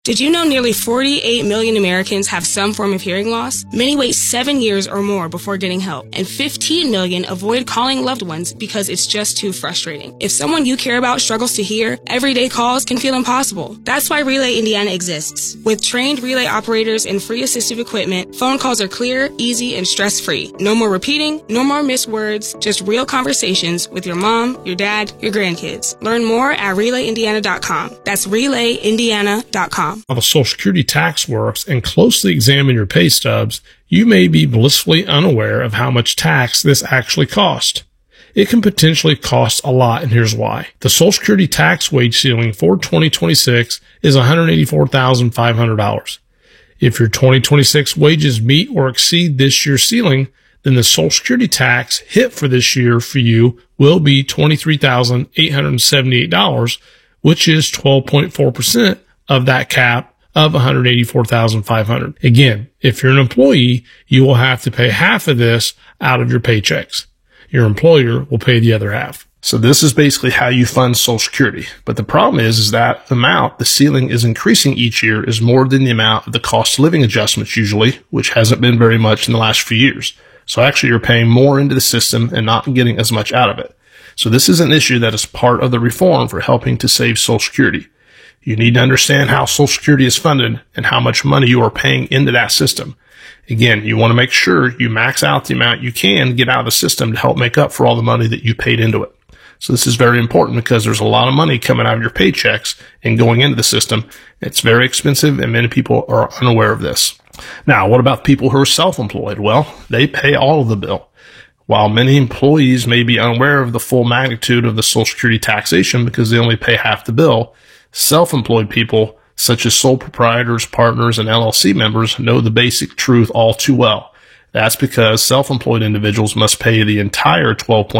Did you know nearly 48 million Americans have some form of hearing loss? Many wait 7 years or more before getting help, and 15 million avoid calling loved ones because it's just too frustrating. If someone you care about struggles to hear, everyday calls can feel impossible. That's why Relay Indiana exists. With trained relay operators and free assistive equipment, phone calls are clear, easy, and stress-free. No more repeating, no more missed words, just real conversations with your mom, your dad, your grandkids. Learn more at RelayIndiana.com. That's RelayIndiana.com. How the Social Security tax works and closely examine your pay stubs, you may be blissfully unaware of how much tax this actually costs. It can potentially cost a lot, and here's why. The Social Security tax wage ceiling for 2026 is $184,500. If your 2026 wages meet or exceed this year's ceiling, then the Social Security tax hit for this year for you will be $23,878, which is 12.4% of that cap of $184,500. Again, if you're an employee, you will have to pay half of this out of your paychecks. Your employer will pay the other half. So this is basically how you fund Social Security. But the problem is that amount, the ceiling is increasing each year, is more than the amount of the cost of living adjustments usually, which hasn't been very much in the last few years. So actually you're paying more into the system and not getting as much out of it. So this is an issue that is part of the reform for helping to save Social Security. You need to understand how Social Security is funded and how much money you are paying into that system. Again, you want to make sure you max out the amount you can get out of the system to help make up for all the money that you paid into it. So this is very important because there's a lot of money coming out of your paychecks and going into the system. It's very expensive and many people are unaware of this. Now, what about people who are self-employed? Well, they pay all of the bill. While many employees may be unaware of the full magnitude of the Social Security taxation because they only pay half the bill, self-employed people, such as sole proprietors, partners, and LLC members, know the basic truth all too well. That's because self-employed individuals must pay the entire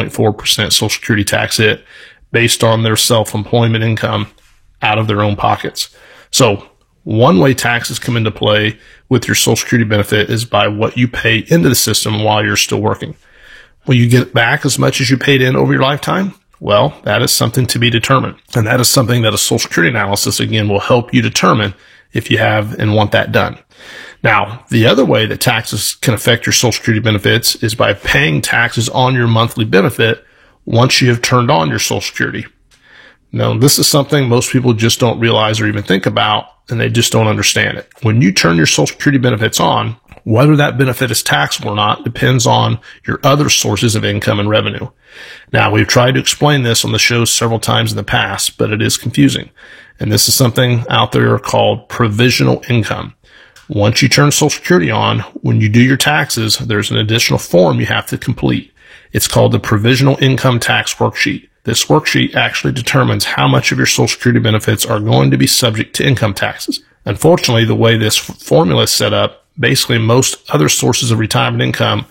12.4% Social Security tax hit based on their self-employment income out of their own pockets. So one way taxes come into play with your Social Security benefit is by what you pay into the system while you're still working. Will you get back as much as you paid in over your lifetime? Well, that is something to be determined. And that is something that a Social Security analysis, again, will help you determine if you have and want that done. Now, the other way that taxes can affect your Social Security benefits is by paying taxes on your monthly benefit once you have turned on your Social Security. Now, this is something most people just don't realize or even think about, and they just don't understand it. When you turn your Social Security benefits on, whether that benefit is taxable or not depends on your other sources of income and revenue. Now, we've tried to explain this on the show several times in the past, but it is confusing. And this is something out there called provisional income. Once you turn Social Security on, when you do your taxes, there's an additional form you have to complete. It's called the Provisional Income Tax Worksheet. This worksheet actually determines how much of your Social Security benefits are going to be subject to income taxes. Unfortunately, the way this formula is set up, basically most other sources of retirement income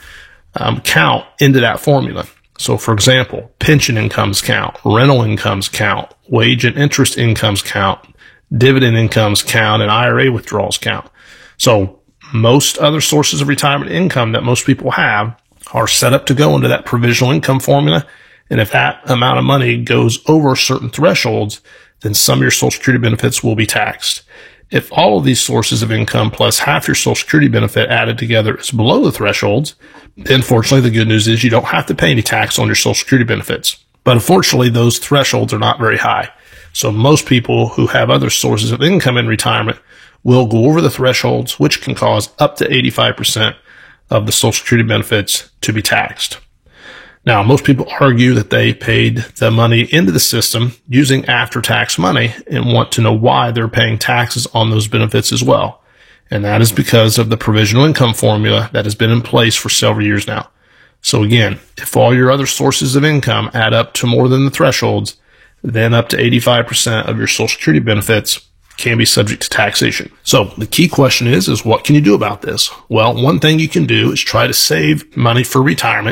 count into that formula. So, for example, pension incomes count, rental incomes count, wage and interest incomes count, dividend incomes count, and IRA withdrawals count. So most other sources of retirement income that most people have are set up to go into that provisional income formula. And if that amount of money goes over certain thresholds, then some of your Social Security benefits will be taxed. If all of these sources of income plus half your Social Security benefit added together is below the thresholds, then fortunately the good news is you don't have to pay any tax on your Social Security benefits. But unfortunately, those thresholds are not very high. So most people who have other sources of income in retirement will go over the thresholds, which can cause up to 85% of the Social Security benefits to be taxed. Now, most people argue that they paid the money into the system using after-tax money and want to know why they're paying taxes on those benefits as well. And that is because of the provisional income formula that has been in place for several years now. So again, if all your other sources of income add up to more than the thresholds, then up to 85% of your Social Security benefits can be subject to taxation. So the key question is what can you do about this? Well, one thing you can do is try to save money for retirement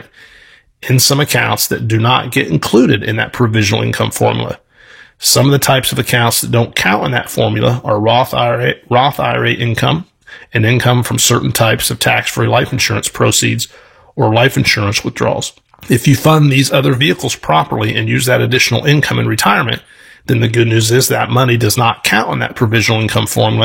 in some accounts that do not get included in that provisional income formula. Some of the types of accounts that don't count in that formula are Roth IRA income and income from certain types of tax-free life insurance proceeds or life insurance withdrawals. If you fund these other vehicles properly and use that additional income in retirement, then the good news is that money does not count in that provisional income formula